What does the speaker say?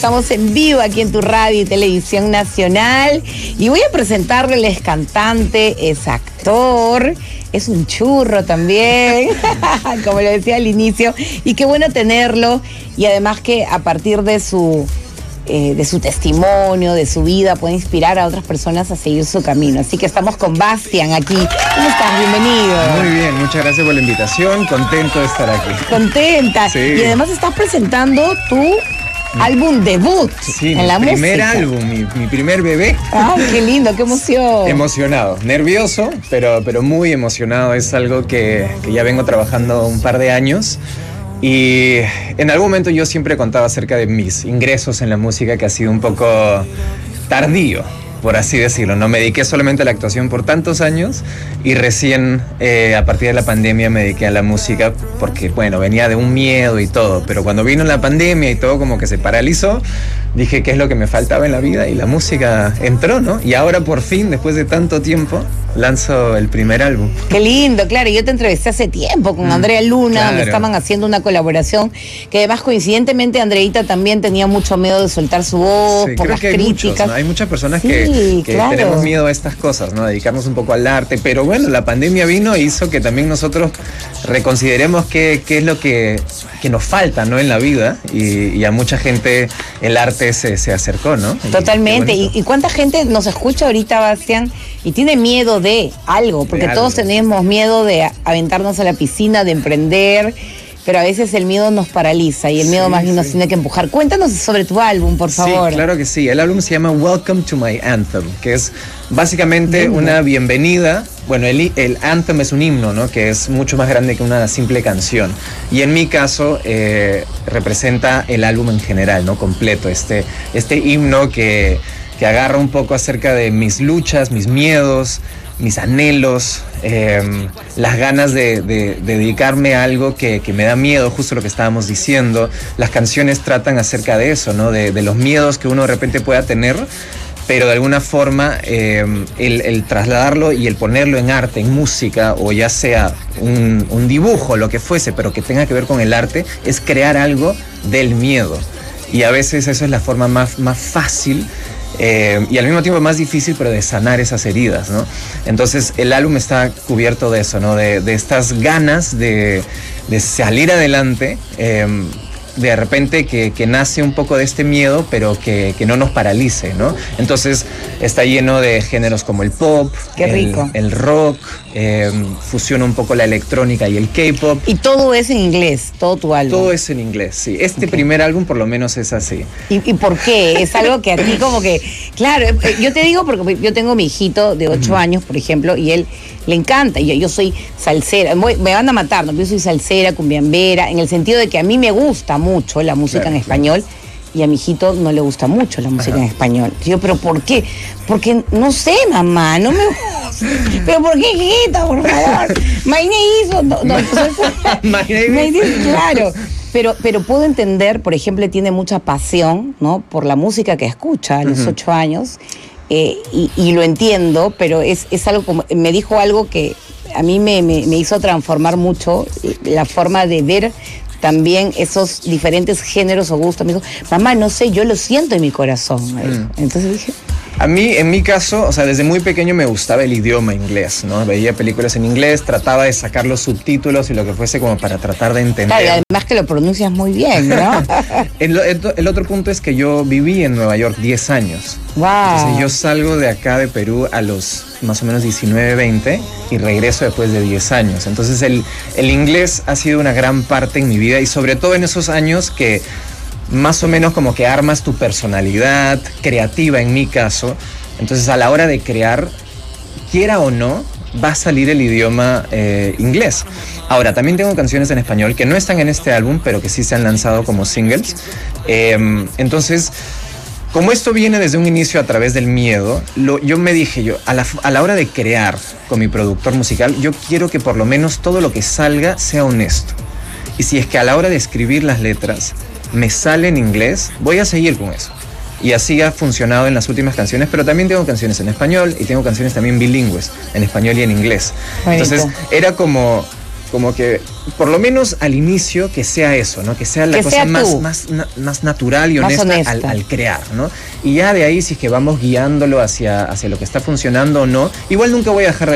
Estamos en vivo aquí en tu radio y televisión nacional y voy a presentarle, él es cantante, es actor, es un churro también, como lo decía al inicio, y qué bueno tenerlo, y además que a partir de su testimonio, de su vida, puede inspirar a otras personas a seguir su camino. Así que estamos con Bastian aquí. ¿Cómo estás? Bienvenido. Muy bien, muchas gracias por la invitación, contento de estar aquí. Contenta. Sí. Y además estás presentando tu álbum debut en la música. Mi primer álbum, mi primer bebé. ¡Ay, qué lindo, qué emoción! Emocionado, nervioso, pero muy emocionado. Es algo que ya vengo trabajando un par de años. Y en algún momento yo siempre contaba acerca de mis ingresos en la música, que ha sido un poco tardío, por así decirlo, ¿no? Me dediqué solamente a la actuación por tantos años y recién a partir de la pandemia me dediqué a la música porque, bueno, venía de un miedo y todo, pero cuando vino la pandemia y todo como que se paralizó, dije qué es lo que me faltaba en la vida y la música entró, ¿no? Y ahora por fin, después de tanto tiempo, lanzo el primer álbum. Qué lindo, claro. Yo te entrevisté hace tiempo con Andrea Luna, claro. Me estaban haciendo una colaboración que además coincidentemente Andreita también tenía mucho miedo de soltar su voz, sí, por las críticas. Muchos, ¿no? Hay muchas personas que claro, tenemos miedo a estas cosas, ¿no? Dedicarnos un poco al arte, pero bueno, la pandemia vino e hizo que también nosotros reconsideremos qué es lo que nos falta, ¿no? En la vida, y a mucha gente el arte se acercó, ¿no? Totalmente. ¿Y cuánta gente nos escucha ahorita, Bastian, y tiene miedo de algo? Porque todos tenemos miedo de aventarnos a la piscina, de emprender, pero a veces el miedo nos paraliza y el miedo más bien nos tiene que empujar. Cuéntanos sobre tu álbum, por favor. Sí, claro que sí. El álbum se llama Welcome to My Anthem, que es básicamente una bienvenida. Bueno, el anthem es un himno, ¿no? Que es mucho más grande que una simple canción. Y en mi caso representa el álbum en general, ¿no? Completo. Este himno que agarra un poco acerca de mis luchas, mis miedos, mis anhelos, las ganas de dedicarme a algo que me da miedo, justo lo que estábamos diciendo. Las canciones tratan acerca de eso, ¿no? De los miedos que uno de repente pueda tener, pero de alguna forma el trasladarlo y el ponerlo en arte, en música, o ya sea un dibujo, lo que fuese, pero que tenga que ver con el arte, es crear algo del miedo. Y a veces eso es la forma más fácil y al mismo tiempo más difícil, pero de sanar esas heridas, ¿no? Entonces el álbum está cubierto de eso, ¿no? De estas ganas de salir adelante, de repente que nace un poco de este miedo, pero que no nos paralice, ¿no? Entonces está lleno de géneros como el pop, el rock, fusiona un poco la electrónica y el K-pop. Y todo es en inglés, todo tu álbum. Todo es en inglés, sí. Primer álbum por lo menos es así. ¿Y por qué? Es algo que a ti como que... Claro, yo te digo porque yo tengo mi hijito de 8 años, por ejemplo, y él le encanta. Y yo soy salsera, me van a matar, ¿no? Yo soy salsera, cumbiambera, en el sentido de que a mí me gusta mucho la música en español, y a mi hijito no le gusta mucho la música en español. Yo, ¿pero por qué? Porque no sé, mamá, no me gusta. ¿Pero por qué, hijita, por favor? Mayne hizo... Claro. Pero puedo entender, por ejemplo, tiene mucha pasión, ¿no? Por la música que escucha a los 8 años, y lo entiendo, pero es algo como... Me dijo algo que a mí me hizo transformar mucho la forma de ver también esos diferentes géneros o gustos. Me dijo, mamá, no sé, yo lo siento en mi corazón. Entonces dije... A mí, en mi caso, o sea, desde muy pequeño me gustaba el idioma inglés, ¿no? Veía películas en inglés, trataba de sacar los subtítulos y lo que fuese como para tratar de entender. Claro, y además que lo pronuncias muy bien, ¿no? El otro punto es que yo viví en Nueva York 10 años. ¡Wow! Entonces yo salgo de acá de Perú a los más o menos 19, 20 y regreso después de 10 años. Entonces el inglés ha sido una gran parte en mi vida, y sobre todo en esos años que más o menos como que armas tu personalidad creativa, en mi caso. Entonces a la hora de crear, quiera o no, va a salir el idioma inglés. Ahora, también tengo canciones en español que no están en este álbum, pero que sí se han lanzado como singles. Entonces, como esto viene desde un inicio a través del miedo, yo me dije, a la hora de crear con mi productor musical, yo quiero que por lo menos todo lo que salga sea honesto. Y si es que a la hora de escribir las letras me sale en inglés, voy a seguir con eso. Y así ha funcionado en las últimas canciones, pero también tengo canciones en español y tengo canciones también bilingües, en español y en inglés. Bonito. Entonces era como como que, por lo menos al inicio, que sea eso, ¿no? Que sea la Que cosa sea más natural y honesta al crear, ¿no? Y ya de ahí, si es que vamos guiándolo hacia lo que está funcionando o no, igual nunca voy a dejar de